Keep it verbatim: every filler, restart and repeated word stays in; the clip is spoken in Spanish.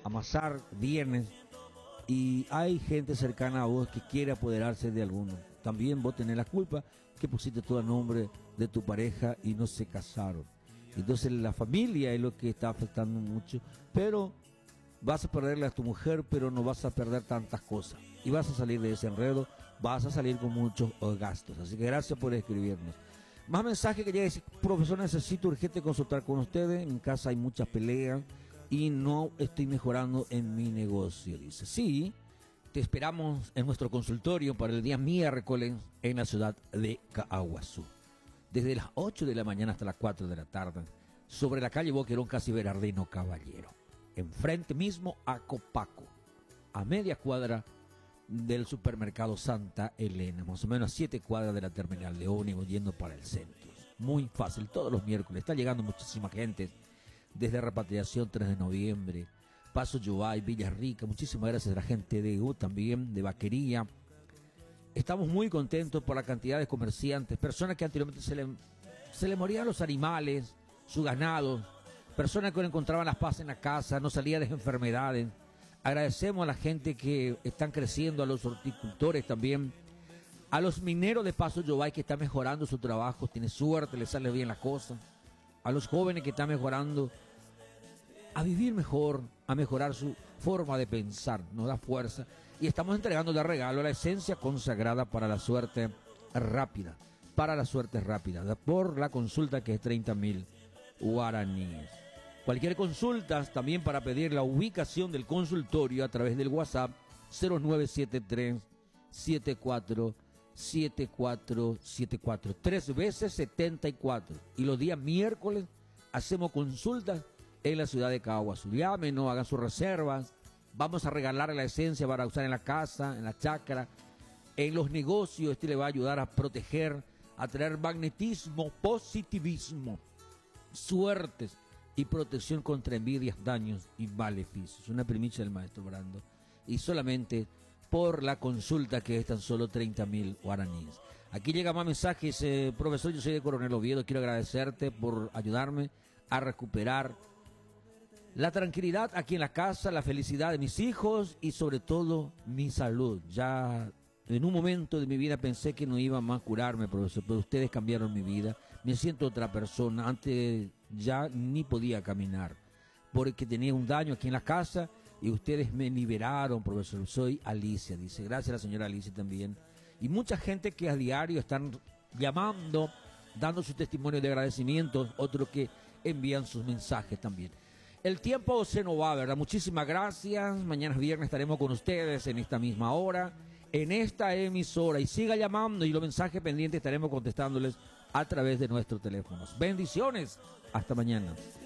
amasar bienes, y hay gente cercana a vos que quiere apoderarse de alguno. También vos tenés la culpa que pusiste todo a nombre de tu pareja y no se casaron. Entonces la familia es lo que está afectando mucho, pero vas a perderle a tu mujer, pero no vas a perder tantas cosas. Y vas a salir de ese enredo, vas a salir con muchos gastos. Así que gracias por escribirnos. Más mensaje que llega, dice: profesor, necesito urgente consultar con ustedes. En casa hay muchas peleas y no estoy mejorando en mi negocio. Dice, sí, te esperamos en nuestro consultorio para el día miércoles en la ciudad de Caaguazú. Desde las ocho de la mañana hasta las cuatro de la tarde, sobre la calle Boquerón, casi Berardino Caballero. Enfrente mismo a Copaco, a media cuadra del supermercado Santa Elena, más o menos a siete cuadras de la terminal de ómnibus yendo para el centro. Muy fácil, todos los miércoles. Está llegando muchísima gente desde Repatriación tres de noviembre, Paso Yobay, Villarrica. Muchísimas gracias a la gente de U también, de Vaquería. Estamos muy contentos por la cantidad de comerciantes, personas que anteriormente se le, se le morían los animales, su ganado, personas que no encontraban la paz en la casa, no salían de enfermedades. Agradecemos a la gente que están creciendo, a los horticultores también, a los mineros de Paso Yobay que están mejorando su trabajo, tiene suerte, les sale bien la cosa, a los jóvenes que están mejorando, a vivir mejor, a mejorar su forma de pensar, nos da fuerza. Y estamos entregando de regalo la esencia consagrada para la suerte rápida, para la suerte rápida, por la consulta que es treinta mil guaraníes. Cualquier consulta también para pedir la ubicación del consultorio a través del WhatsApp cero nueve siete tres siete cuatro siete cuatro siete cuatro, tres veces setenta y cuatro. Y los días miércoles hacemos consultas en la ciudad de Caaguazú. Llámenos, hagan sus reservas. Vamos a regalar la esencia para usar en la casa, en la chacra, en los negocios. Este le va a ayudar a proteger, a traer magnetismo, positivismo, suertes y protección contra envidias, daños y maleficios. Una primicia del maestro Brando. Y solamente por la consulta, que es tan solo treinta mil guaraníes. Aquí llega más mensajes. Eh, profesor, yo soy de Coronel Oviedo. Quiero agradecerte por ayudarme a recuperar la tranquilidad aquí en la casa, la felicidad de mis hijos y sobre todo mi salud. Ya en un momento de mi vida pensé que no iba más a curarme, profesor, pero ustedes cambiaron mi vida. Me siento otra persona. Antes ya ni podía caminar porque tenía un daño aquí en la casa y ustedes me liberaron, profesor. Soy Alicia, dice. Gracias a la señora Alicia también. Y mucha gente que a diario están llamando, dando su testimonio de agradecimiento, otros que envían sus mensajes también. El tiempo se nos va, ¿verdad? Muchísimas gracias. Mañana viernes estaremos con ustedes en esta misma hora, en esta emisora. Y siga llamando y los mensajes pendientes estaremos contestándoles a través de nuestros teléfonos. Bendiciones. Hasta mañana.